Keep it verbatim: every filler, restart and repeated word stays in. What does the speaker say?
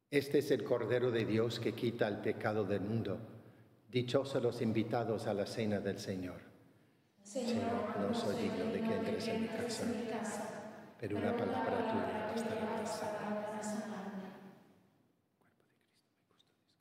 Este es el Cordero de Dios que quita el pecado del mundo. Dichosos los invitados a la cena del Señor. Señor, no soy digno de que entres en mi casa, pero una palabra tuya